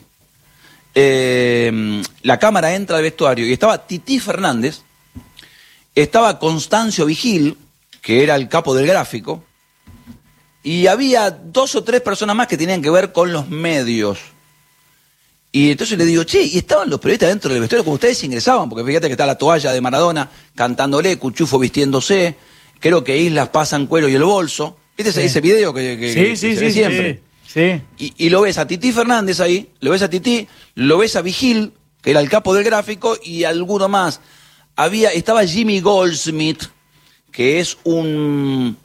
La cámara entra al vestuario y estaba Tití Fernández, estaba Constancio Vigil, que era el capo del gráfico, y había 2 o 3 personas más que tenían que ver con los medios. Y entonces le digo, che, y estaban los periodistas dentro del vestuario como ustedes ingresaban, porque fíjate que está la toalla de Maradona cantándole, Cuchufo vistiéndose, creo que Islas pasan cuero y el bolso. ¿Viste ese video que se ve siempre? Sí. Y lo ves a Tití Fernández ahí, lo ves a Vigil, que era el capo del gráfico, y alguno más. Estaba Jimmy Goldsmith, que es un,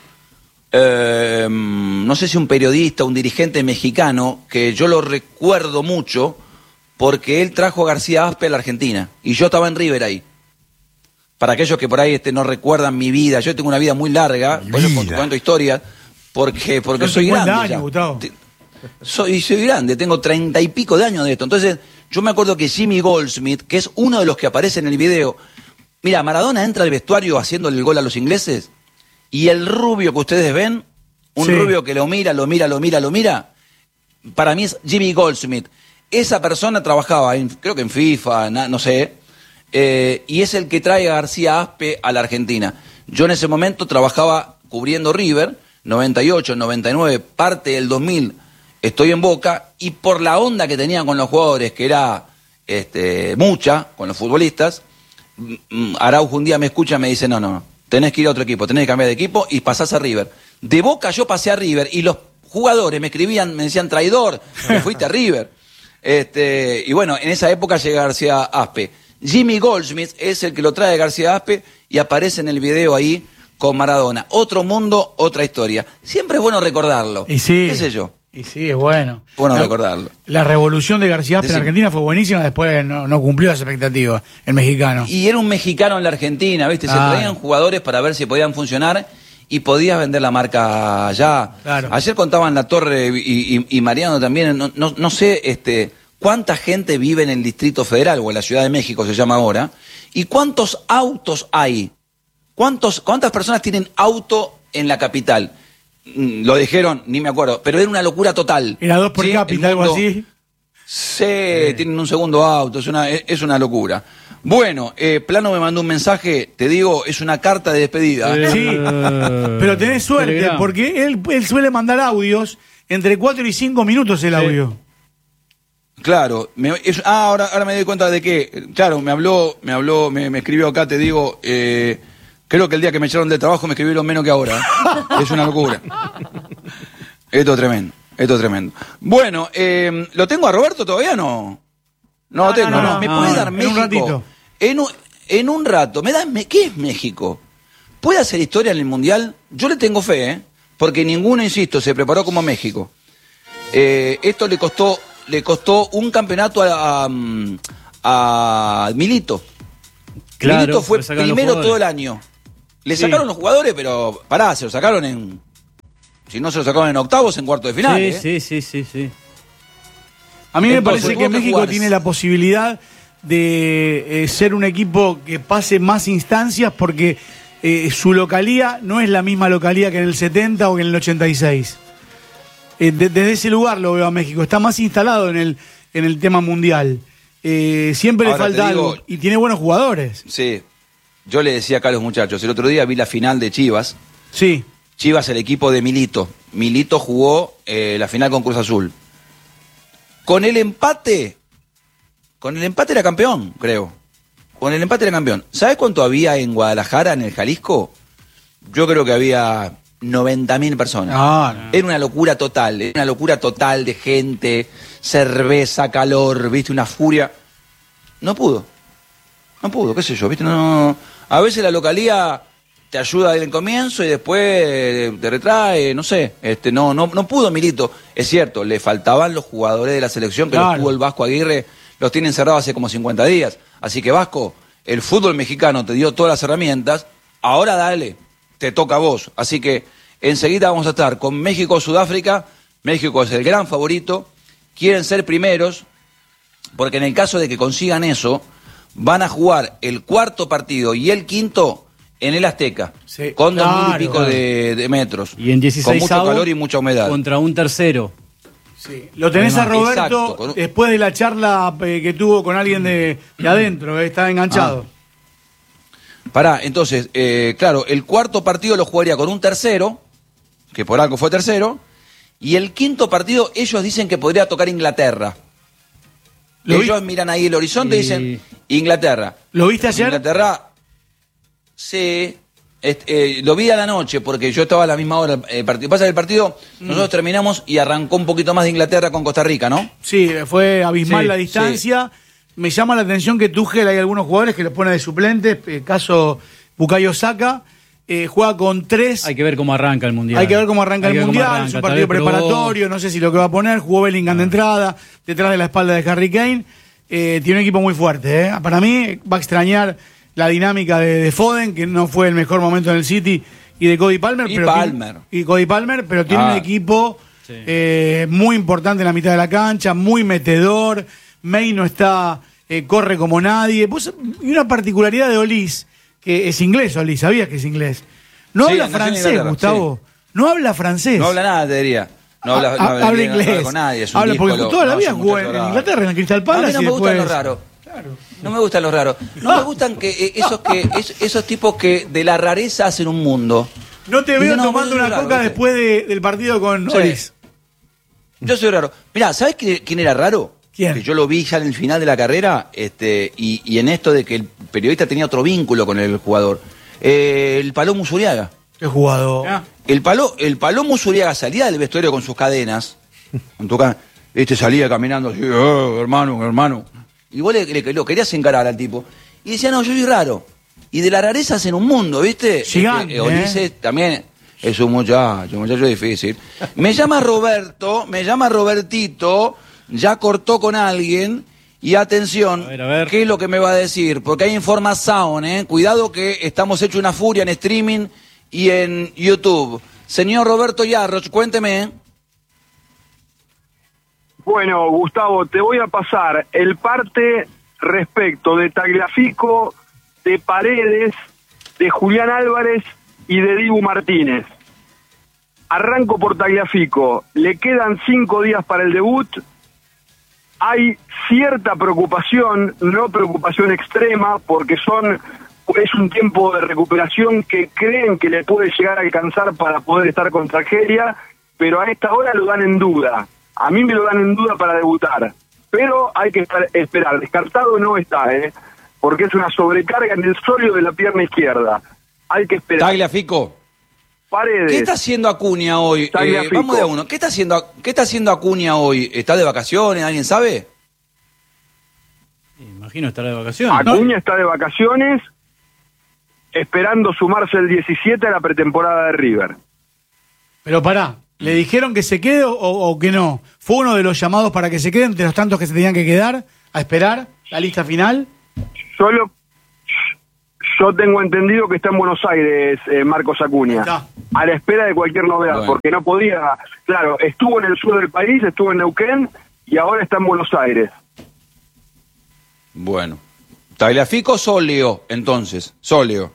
no sé si un periodista, un dirigente mexicano, que yo lo recuerdo mucho, porque él trajo a García Aspe a la Argentina, y yo estaba en River ahí. Para aquellos que por ahí no recuerdan mi vida, yo tengo una vida muy larga, por eso cuento historias, porque soy 50 grande años, ya. Gustavo. Soy grande, tengo 30 y pico de años de esto. Entonces, yo me acuerdo que Jimmy Goldsmith, que es uno de los que aparece en el video, mira, Maradona entra al vestuario haciéndole el gol a los ingleses, y el rubio que ustedes ven, un Sí. rubio que lo mira, para mí es Jimmy Goldsmith. Esa persona trabajaba, creo que en FIFA, no sé, y es el que trae a García Aspe a la Argentina. Yo en ese momento trabajaba cubriendo River, 98, 99, parte del 2000, estoy en Boca, y por la onda que tenían con los jugadores, que era mucha, con los futbolistas, Araujo un día me escucha y me dice, no, tenés que ir a otro equipo, tenés que cambiar de equipo y pasás a River. De Boca yo pasé a River y los jugadores me escribían, me decían, traidor, que fuiste a River. Y bueno, en esa época llega García Aspe. Jimmy Goldsmith es el que lo trae García Aspe y aparece en el video ahí con Maradona. Otro mundo, otra historia. Siempre es bueno recordarlo. Y sí. ¿Qué sé yo? Y sí, es bueno. Bueno recordarlo. La revolución de García Aspe en Decime. Argentina fue buenísima, después no cumplió las expectativas, el mexicano. Y era un mexicano en la Argentina, ¿viste? Se Claro. traían jugadores para ver si podían funcionar y podías vender la marca allá. Claro. Ayer contaban La Torre y Mariano también, no sé cuánta gente vive en el Distrito Federal o en la Ciudad de México, se llama ahora, y cuántos autos hay. ¿Cuántas personas tienen auto en la capital? Lo dijeron, ni me acuerdo, pero era una locura total. Era 2 por ¿Sí? cápita, El algo mundo- así. Sí, tienen un segundo auto, es una locura. Bueno, Plano me mandó un mensaje, te digo, es una carta de despedida. Sí, pero tenés suerte, Telegram. porque él suele mandar audios entre 4 y 5 minutos el audio. Claro, ahora me doy cuenta de que, claro, me escribió acá, te digo, creo que el día que me echaron del trabajo me escribieron menos que ahora. Es una locura. Esto es tremendo. Bueno, ¿lo tengo a Roberto todavía no? No lo tengo, no. ¿Me puede dar en un México? ratito. En un rato. ¿Qué es México? ¿Puede hacer historia en el Mundial? Yo le tengo fe, porque ninguno, insisto, se preparó como México. Esto le costó un campeonato a Milito. Claro, Milito fue le sacaron los primero jugadores. todo el año. Le Sí. sacaron los jugadores, pero pará, se lo sacaron en... Si no se lo sacaron en octavos, en cuarto de final. Sí. A mí me Entonces, parece que tuvo que México jugar. tiene la posibilidad de ser un equipo que pase más instancias porque su localía no es la misma localía que en el 70 o que en el 86. Desde ese lugar lo veo a México. Está más instalado en el tema mundial. Siempre Ahora le falta te digo- algo. Y tiene buenos jugadores. Sí. Yo le decía acá a los muchachos, el otro día vi la final de Chivas. Sí. Chivas, el equipo de Milito. Milito jugó la final con Cruz Azul. Con el empate era campeón, creo. Con el empate era campeón. ¿Sabes cuánto había en Guadalajara, en el Jalisco? Yo creo que había 90.000 personas. Era una locura total de gente, cerveza, calor, viste, una furia. No pudo, qué sé yo, viste, no. A veces la localía te ayuda en el comienzo y después te retrae, no sé, no pudo Milito. Es cierto, le faltaban los jugadores de la selección que Claro. los tuvo el Vasco Aguirre, los tiene encerrados hace como 50 días. Así que Vasco, el fútbol mexicano te dio todas las herramientas, ahora dale, te toca a vos. Así que enseguida vamos a estar con México-Sudáfrica. México es el gran favorito, quieren ser primeros, porque en el caso de que consigan eso, van a jugar el cuarto partido y el quinto en el Azteca, Sí, con 2.000 y claro, pico claro. de metros, Y en 16 con mucho calor y mucha humedad. contra un tercero. Sí. Lo tenés a Roberto Exacto, con un- después de la charla que tuvo con alguien de adentro, está enganchado. Pará, entonces, claro, el cuarto partido lo jugaría con un tercero, que por algo fue tercero, y el quinto partido ellos dicen que podría tocar Inglaterra. ¿Lo vi- Ellos miran ahí el horizonte y Y- dicen Inglaterra. ¿Lo viste ayer? Inglaterra, sí. Lo vi a la noche porque yo estaba a la misma hora. Pasa que el partido, nosotros terminamos y arrancó un poquito más de Inglaterra con Costa Rica, ¿no? Sí, fue abismal Sí, la distancia. Me llama la atención que Tuchel hay algunos jugadores que los pone de suplentes. Caso Bukayo Saka. Juega con 3. Hay que ver cómo arranca el Mundial. Hay que ver cómo arranca Hay que el ver cómo Mundial. arranca. Es un Tal partido vez probó- preparatorio. No sé si lo que va a poner. Jugó Bellingham de entrada. Detrás de la espalda de Harry Kane. Tiene un equipo muy fuerte. Para mí va a extrañar la dinámica de Foden, que no fue el mejor momento en el City, y de Cody Palmer. Y pero Palmer. y Cody Palmer, pero tiene un equipo Sí. muy importante en la mitad de la cancha, muy metedor. May no está, corre como nadie. Y una particularidad de Olís, que es inglés, Olís, ¿sabías que es inglés? No Sí, habla nació en francés, Inglaterra, Gustavo. No habla francés. No habla nada, te diría. No habla, no habla no inglés. habla con nadie. Es un Habla porque díscolo. toda la No, vida es un jugó muchacho en raro. Inglaterra, en el Crystal A Palace. mí no y me gustan después- los raros. No me gustan los raros. No me gustan esos tipos que de la rareza hacen un mundo. No te Digo, veo no, tomando vos sos una raro, coca ¿viste? después del partido con Sí. Olís. Yo soy raro. Mirá, ¿sabes quién era raro? ¿Quién? Que yo lo vi ya en el final de la carrera, y en esto de que el periodista tenía otro vínculo con el jugador. El Palomo Zuriaga. Qué jugador. Ah, El Palomo Zuriaga salía del vestuario con sus cadenas. Salía caminando así, hermano. Y vos lo querías encarar al tipo. Y decía, no, yo soy raro. Y de la rareza hacen un mundo, ¿viste? Gigante, Ulises también es un muchacho difícil. Me llama Robertito, ya cortó con alguien. Y atención, A ver. ¿qué es lo que me va a decir? Porque hay información, ¿eh? Cuidado que estamos hechos una furia en streaming y en YouTube. Señor Roberto Yarroch, cuénteme. Bueno, Gustavo, te voy a pasar el parte respecto de Tagliafico, de Paredes, de Julián Álvarez y de Dibu Martínez. Arranco por Tagliafico. Le quedan 5 días para el debut. Hay cierta preocupación, no preocupación extrema, porque es un tiempo de recuperación que creen que le puede llegar a alcanzar para poder estar contra Argelia, pero a esta hora lo dan en duda. A mí me lo dan en duda para debutar, pero hay que esperar. Descartado no está, porque es una sobrecarga en el sóleo de la pierna izquierda. Hay que esperar. Tagliafico. Paredes. ¿Qué está haciendo Acuña hoy? Tagliafico. Vamos de a uno. ¿Qué está haciendo Acuña hoy? ¿Está de vacaciones? ¿Alguien sabe? imagino estará de vacaciones. Acuña está de vacaciones, esperando sumarse el 17 a la pretemporada de River. Pero pará, ¿le dijeron que se quede o que no? ¿Fue uno de los llamados para que se queden entre los tantos que se tenían que quedar a esperar la lista final? Yo tengo entendido que está en Buenos Aires, Marcos Acuña, Está. a la espera de cualquier novedad, Bueno. porque no podía, claro, estuvo en el sur del país, estuvo en Neuquén y ahora está en Buenos Aires. Bueno. Tagliafico, Solio, entonces. Solio.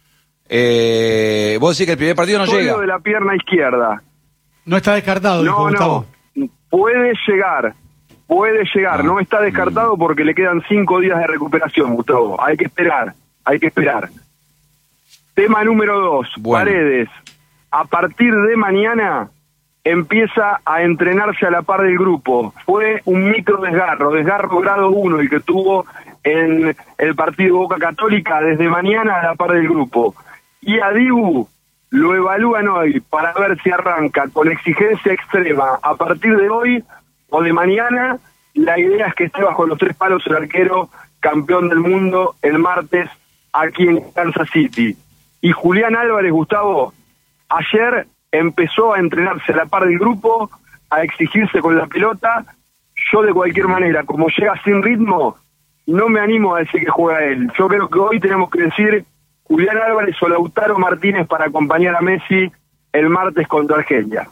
Vos decís que el primer partido no Sólido llega. de la pierna izquierda. No está descartado, dijo No, Gustavo. no, puede llegar, no está descartado porque le quedan 5 días de recuperación, Gustavo. Hay que esperar. Tema número 2, Bueno. Paredes. A partir de mañana empieza a entrenarse a la par del grupo. Fue un micro desgarro grado 1 el que tuvo en el partido Boca Católica, desde mañana a la par del grupo. Y a Dibu lo evalúan hoy para ver si arranca con exigencia extrema a partir de hoy o de mañana. La idea es que esté bajo los 3 palos el arquero campeón del mundo el martes aquí en Kansas City. Y Julián Álvarez, Gustavo, ayer empezó a entrenarse a la par del grupo, a exigirse con la pelota. Yo de cualquier manera, como llega sin ritmo, no me animo a decir que juega él. Yo creo que hoy tenemos que decir Julián Álvarez o Lautaro Martínez para acompañar a Messi el martes contra Argelia.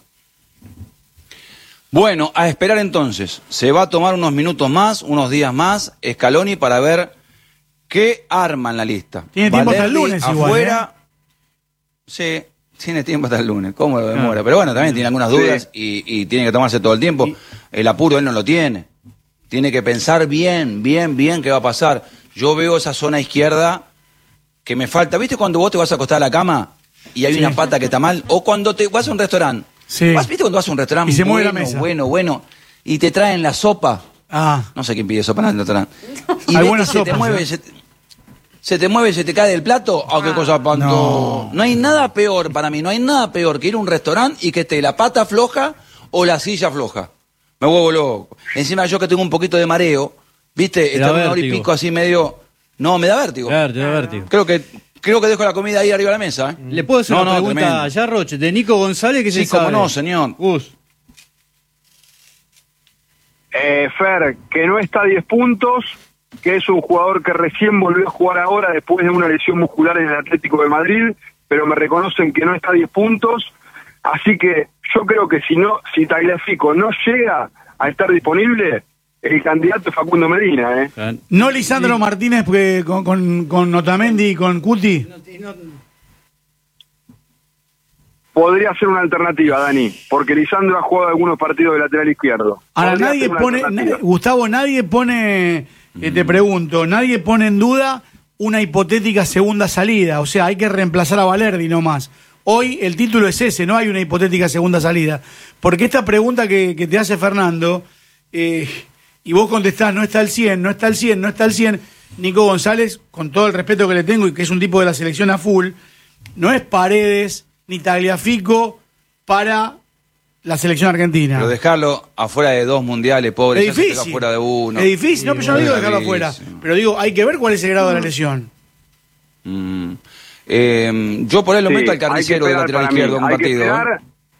Bueno, a esperar entonces. Se va a tomar unos minutos más, unos días más, Scaloni, para ver qué arma en la lista. Tiene tiempo hasta el Valerdi lunes igual, afuera. Sí, tiene tiempo hasta el lunes. ¿Cómo lo demora? Pero bueno, también tiene algunas dudas y tiene que tomarse todo el tiempo. El apuro él no lo tiene. Tiene que pensar bien qué va a pasar. Yo veo esa zona izquierda que me falta. ¿Viste cuando vos te vas a acostar a la cama y hay una pata que está mal? O cuando te vas a un restaurante. Sí. ¿Viste cuando vas a un restaurante Y se mueve la bueno, mesa. y te traen la sopa? Ah, No sé quién pide sopa en el restaurante. Y Hay ves buenas que se te sopas, mueve, ¿eh? se te mueve, se te cae del plato. ¡Ah, qué cosa espantosa! No hay nada peor para mí, no hay nada peor que ir a un restaurante y que esté la pata floja o la silla floja. Me vuelvo loco. Encima yo que tengo un poquito de mareo, ¿viste? Te da Está una hora y vértigo. pico así medio... No, me da vértigo. Claro, te da vértigo. Creo que dejo la comida ahí arriba de la mesa. ¿eh? ¿Le puedo hacer No, una no, pregunta tremendo. a Yarroch de Nico González? Que Sí, se cómo sabe? no, señor. Gus. Fer, que no está a 10 puntos, que es un jugador que recién volvió a jugar ahora después de una lesión muscular en el Atlético de Madrid, pero me reconocen que no está a 10 puntos, así que yo creo que si Tagliafico no llega a estar disponible, el candidato es Facundo Medina, ¿eh? no Lisandro Martínez porque con Otamendi y con Cuti. Podría ser una alternativa, Dani, porque Lisandro ha jugado algunos partidos de lateral izquierdo. Ahora Podría nadie ser una pone, alternativa. Gustavo, nadie pone, te pregunto, nadie pone en duda una hipotética segunda salida. O sea, hay que reemplazar a Valerdi nomás. Hoy el título es ese, no hay una hipotética segunda salida. Porque esta pregunta que te hace Fernando, y vos contestás, no está al 100, no está al 100, no está al 100, Nico González, con todo el respeto que le tengo y que es un tipo de la selección a full, no es Paredes ni Tagliafico para la selección argentina. Pero dejarlo afuera de 2 mundiales, pobre, Es ya se quedó difícil. afuera de uno. Es difícil, no, pero yo no digo dejarlo afuera. Clarísimo. Pero digo, hay que ver cuál es el grado de la lesión. Yo por él lo Sí, meto al hay que carnicero de esperar lateral para mí, izquierdo en un hay que partido. esperar.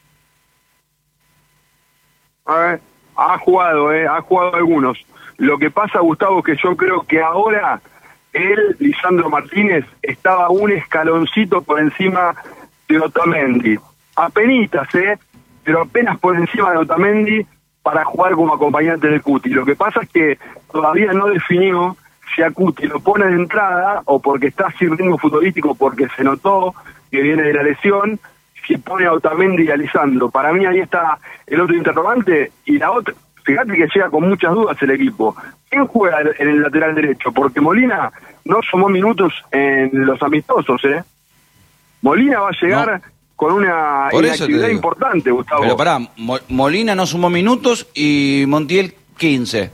A ver, ha jugado algunos. Lo que pasa, Gustavo, es que yo creo que ahora él, Lisandro Martínez, estaba un escaloncito por encima de Otamendi. Apenitas, pero apenas por encima de Otamendi para jugar como acompañante de Cuti. Lo que pasa es que todavía no definió si a Cuti lo pone de entrada o porque está sin ritmo futbolístico, porque se notó que viene de la lesión, si pone a Otamendi y a Lisandro. Para mí ahí está el otro interrogante. Y la otra, fíjate que llega con muchas dudas el equipo. ¿Quién juega en el lateral derecho? Porque Molina no sumó minutos en los amistosos, Molina va a llegar con una Por eso te inactividad digo. importante, Gustavo. Pero pará, Molina no sumó minutos y Montiel 15.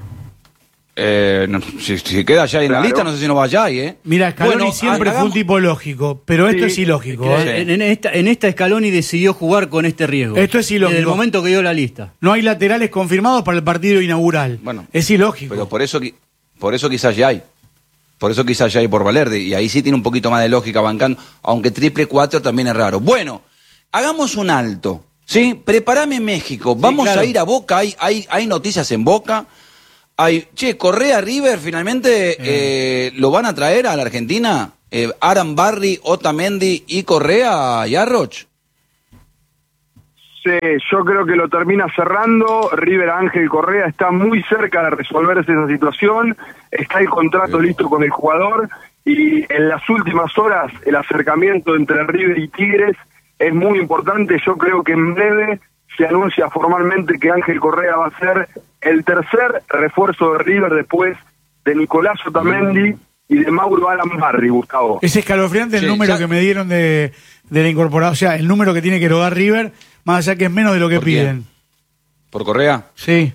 Si queda ya en la Claro. lista, no sé si no va allá ahí, Mira, Scaloni Bueno, siempre fue un hagamos- tipo lógico, pero esto Sí, es ilógico. Sí. En esta Scaloni decidió jugar con este riesgo. Esto es ilógico. Desde el momento que dio la lista. No hay laterales confirmados para el partido inaugural. Bueno, es ilógico. Pero por eso quizás ya hay. Por eso quizás ya hay por Valerdi. Y ahí sí tiene un poquito más de lógica bancando. Aunque 4-4 también es raro. Bueno, hagamos un alto. ¿Sí? Prepárame México. Vamos claro. a ir a Boca. Hay noticias en Boca. Correa River finalmente lo van a traer a la Argentina. Aran Barry, Otamendi y Correa, Yarroch. Sí, yo creo que lo termina cerrando. River Ángel Correa está muy cerca de resolverse esa situación. Está el contrato listo con el jugador. Y en las últimas horas, el acercamiento entre River y Tigres es muy importante. Yo creo que en breve se anuncia formalmente que Ángel Correa va a ser el tercer refuerzo de River después de Nicolás Otamendi y de Mauro Alan Barry, Gustavo. Es escalofriante el Sí, número ya- que me dieron de la incorporación, o sea, el número que tiene que erogar River, más allá que es menos de lo que ¿Por quién? piden. ¿Por Correa? Sí.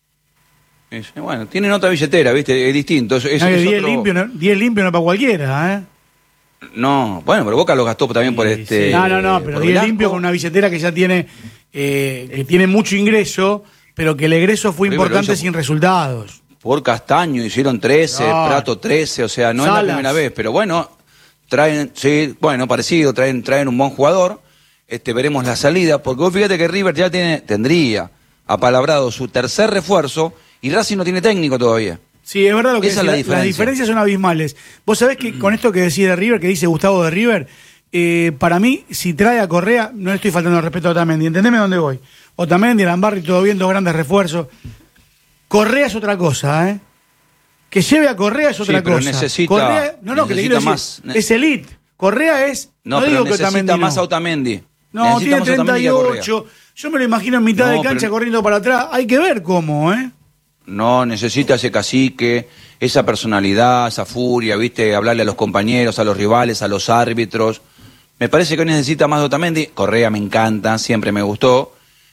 Bueno, tienen otra billetera, ¿viste? Es distinto. Es 10 otro- limpio, 10 limpio no es para cualquiera, ¿eh? No, bueno, pero Boca lo gastó también por este... No, pero por 10 Velasco. limpio con una billetera que ya tiene, que tiene mucho ingreso, pero que el egreso fue River lo importante hizo- sin resultados. Por Castaño hicieron 13, No. Prato 13, o sea, no es la Salas. primera vez, pero bueno, traen, sí, bueno, parecido, traen un buen jugador, veremos la salida, porque vos fíjate que River ya tendría apalabrado su tercer refuerzo y Racing no tiene técnico todavía. Sí, es verdad lo que Esa es decís, la las diferencia. diferencias son abismales. Vos sabés que con esto que decís de River, que dice Gustavo de River, para mí, si trae a Correa, no le estoy faltando el respeto a Otamendi, entendeme dónde voy. Otamendi, Arambarri, todo bien, dos grandes refuerzos. Correa es otra cosa, ¿eh? Que lleve a Correa es otra pero cosa. necesita- Correa, que te necesita quiero decir, más. es elite. Correa es, No, no pero digo que necesita Otamendi más no. a Otamendi. No, Necesita tiene más a Otamendi que a Correa. 38. Yo me lo imagino en mitad No, de cancha pero- corriendo para atrás. Hay que ver cómo, ¿eh? No, necesita ese cacique, esa personalidad, esa furia, ¿viste? Hablarle a los compañeros, a los rivales, a los árbitros. Me parece que hoy necesita más de Otamendi. Correa me encanta, siempre me gustó.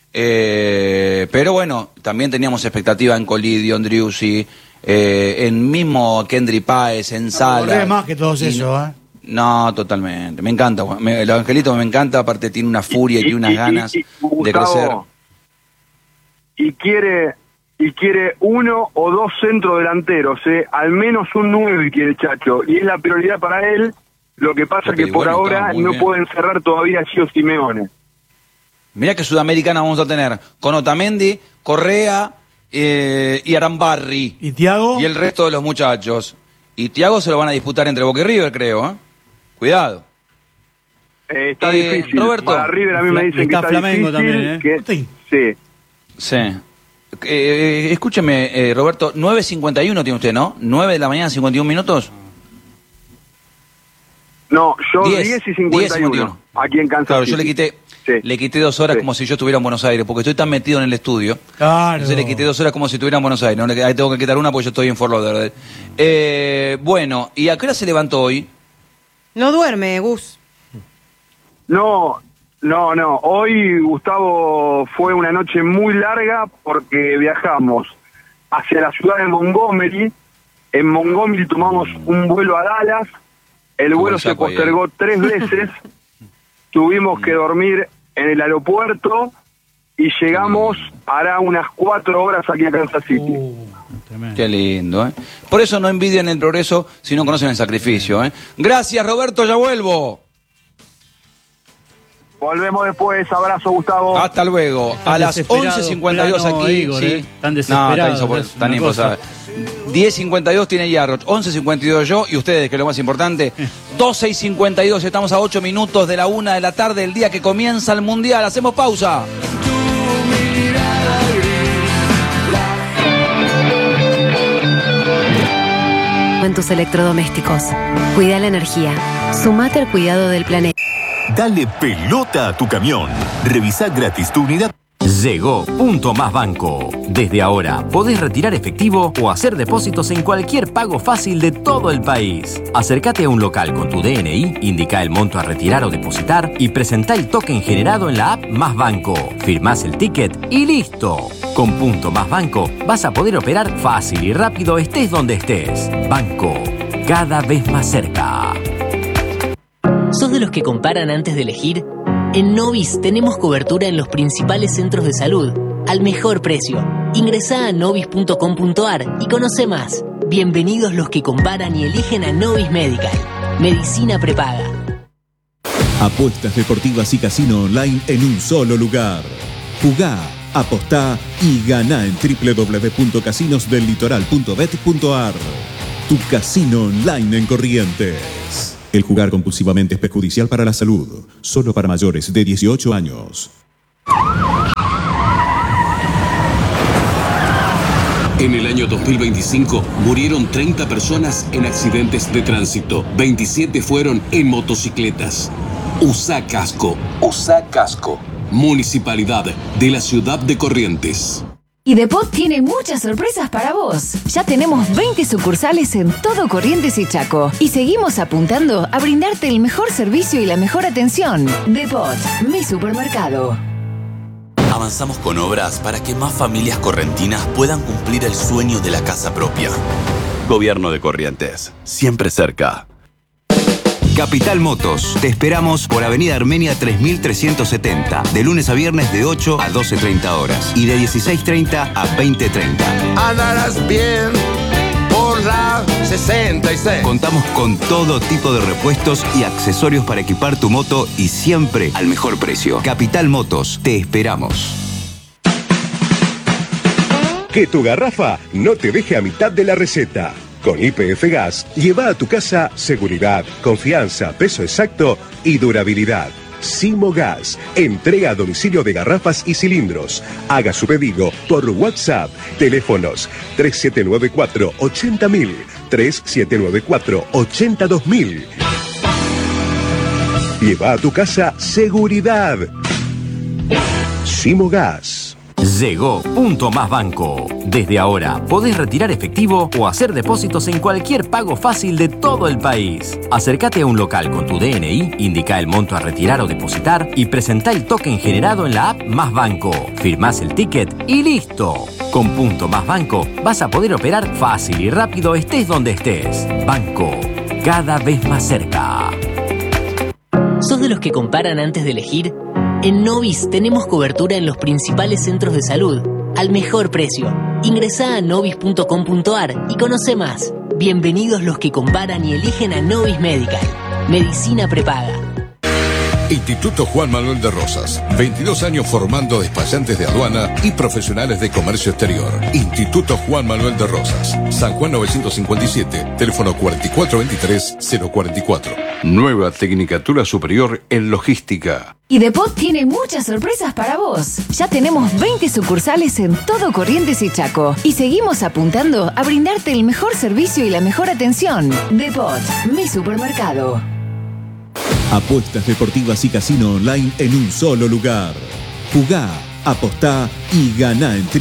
Pero bueno, también teníamos expectativa en Colidio, en Driussi, en mismo Kendry Páez, en Sala. Correa es más que todos esos, ¿eh? No, totalmente. Me encanta. El Angelito me encanta, aparte tiene una furia y unas ganas de crecer. Gustavo, y quiere uno o dos centrodelanteros, al menos un 9 quiere Chacho, y es la prioridad para él. Lo que pasa Porque, que por bueno, ahora está muy no bien. pueden cerrar todavía a Gio Simeone. Mirá que Sudamericana vamos a tener con Otamendi, Correa y Arambarri. ¿Y Thiago? Y el resto de los muchachos. Y Thiago se lo van a disputar entre Boca y River, creo, ¿eh? Cuidado. Está difícil. Roberto. Para River a mí me dicen que Está está Flamengo difícil. también, Sí. Sí. Sí. Escúcheme, Roberto, 9:51 tiene usted, ¿no? 9 de la mañana, 51 minutos. No, yo 10, 10 y 51. Aquí en Kansas Claro, City. yo Sí. le quité 2 horas Sí. como si yo estuviera en Buenos Aires, porque estoy tan metido en el estudio. Claro. Entonces le quité 2 horas como si estuviera en Buenos Aires. No, ahí tengo que quitar una porque yo estoy en Fort Lauderdale. Bueno, ¿y a qué hora se levantó hoy? No duerme, Gus. No. Hoy, Gustavo, fue una noche muy larga porque viajamos hacia la ciudad de Montgomery. En Montgomery tomamos un vuelo a Dallas. El vuelo se saco ahí, postergó 3 veces. Tuvimos que dormir en el aeropuerto y llegamos hará unas 4 horas aquí a Kansas City. Tremendo. Qué lindo, ¿eh? Por eso no envidian el progreso si no conocen el sacrificio, ¿eh? Gracias, Roberto, ya vuelvo. Volvemos después. Abrazo, Gustavo. Hasta luego. Están A las desesperados, 11:52 plano, aquí. Igor, ¿sí? están desesperados, No, es están una imposibles. 10:52 tiene Yarroch, 11:52 yo y ustedes, que es lo más importante. 12:52, estamos a 8 minutos de la 1 de la tarde, el día que comienza el Mundial. Hacemos pausa. En tus electrodomésticos. Cuida la energía. Sumate al cuidado del planeta. Dale pelota a tu camión. Revisa gratis tu unidad. Llegó Punto Más Banco. Desde ahora podés retirar efectivo o hacer depósitos en cualquier pago fácil de todo el país. Acércate a un local con tu DNI, indica el monto a retirar o depositar y presentá el token generado en la app Más Banco. Firmás el ticket y listo. Con Punto Más Banco vas a poder operar fácil y rápido estés donde estés. Banco, cada vez más cerca. ¿Sos de los que comparan antes de elegir? En Novis tenemos cobertura en los principales centros de salud, al mejor precio. Ingresá a novis.com.ar y conoce más. Bienvenidos los que comparan y eligen a Novis Medical. Medicina prepaga. Apuestas deportivas y casino online en un solo lugar. Jugá, apostá y ganá en www.casinosdellitoral.bet.ar. Tu casino online en Corrientes. El jugar compulsivamente es perjudicial para la salud. Solo para mayores de 18 años. En el año 2025 murieron 30 personas en accidentes de tránsito. 27 fueron en motocicletas. Usá casco. Usá casco. Municipalidad de la ciudad de Corrientes. Y Depot tiene muchas sorpresas para vos. Ya tenemos 20 sucursales en todo Corrientes y Chaco. Y seguimos apuntando a brindarte el mejor servicio y la mejor atención. Depot, mi supermercado. Avanzamos con obras para que más familias correntinas puedan cumplir el sueño de la casa propia. Gobierno de Corrientes, siempre cerca. Capital Motos. Te esperamos por Avenida Armenia 3370, de lunes a viernes de 8 a 12:30 horas y de 16:30 a 20:30. Andarás bien por la 66. Contamos con todo tipo de repuestos y accesorios para equipar tu moto y siempre al mejor precio. Capital Motos. Te esperamos. Que tu garrafa no te deje a mitad de la receta. Con YPF Gas, lleva a tu casa seguridad, confianza, peso exacto y durabilidad. Simo Gas, entrega a domicilio de garrafas y cilindros. Haga su pedido por WhatsApp. Teléfonos 3794-80000, 3794-82000. Lleva a tu casa seguridad. Simo Gas. Llegó Punto Más Banco. Desde ahora podés retirar efectivo o hacer depósitos en cualquier pago fácil de todo el país. Acércate a un local con tu DNI, indica el monto a retirar o depositar y presentá el token generado en la app Más Banco. Firmás el ticket y listo. Con Punto Más Banco vas a poder operar fácil y rápido estés donde estés. Banco, cada vez más cerca. ¿Sos de los que comparan antes de elegir? En Novis tenemos cobertura en los principales centros de salud, al mejor precio. Ingresá a novis.com.ar y conoce más. Bienvenidos los que comparan y eligen a Novis Medical. Medicina prepaga. Instituto Juan Manuel de Rosas. 22 años formando despachantes de aduana y profesionales de comercio exterior. Instituto Juan Manuel de Rosas. San Juan 957, teléfono 4423-044. Nueva Tecnicatura Superior en Logística. Y Depot tiene muchas sorpresas para vos. Ya tenemos 20 sucursales en todo Corrientes y Chaco. Y seguimos apuntando a brindarte el mejor servicio y la mejor atención. Depot, mi supermercado. Apuestas deportivas y casino online en un solo lugar. Jugá, apostá y ganá en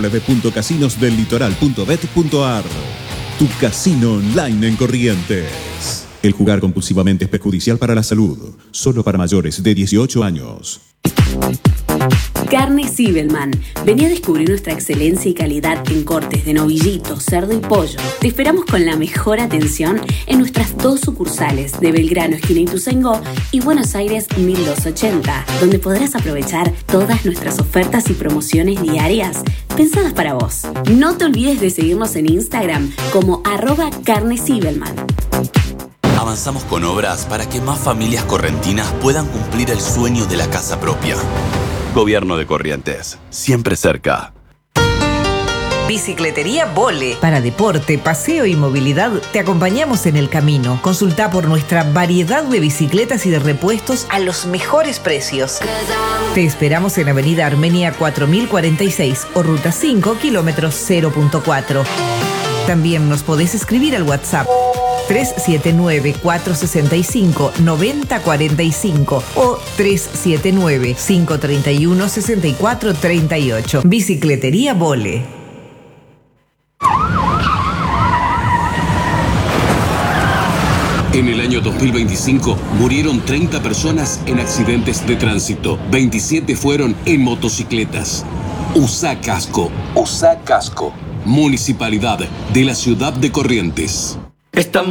www.casinosdellitoral.bet.ar. Tu casino online en Corrientes. El jugar compulsivamente es perjudicial para la salud. Solo para mayores de 18 años. Carne Zibelman. Vení a descubrir nuestra excelencia y calidad en cortes de novillito, cerdo y pollo. Te esperamos con la mejor atención en nuestras 2 sucursales de Belgrano, esquina Ituzaingó, y Buenos Aires 1280, donde podrás aprovechar todas nuestras ofertas y promociones diarias pensadas para vos. No te olvides de seguirnos en Instagram como @carnezibelman. Avanzamos con obras para que más familias correntinas puedan cumplir el sueño de la casa propia. Gobierno de Corrientes, siempre cerca. Bicicletería Vole. Para deporte, paseo y movilidad, te acompañamos en el camino. Consulta por nuestra variedad de bicicletas y de repuestos a los mejores precios. Te esperamos en Avenida Armenia 4046 o Ruta 5, kilómetros 0.4. También nos podés escribir al WhatsApp 379-465-9045 o 379-531-6438. Bicicletería Vole. En el año 2025 murieron 30 personas en accidentes de tránsito. 27 fueron en motocicletas. Usá casco. Usá casco. Municipalidad de la ciudad de Corrientes. Estamos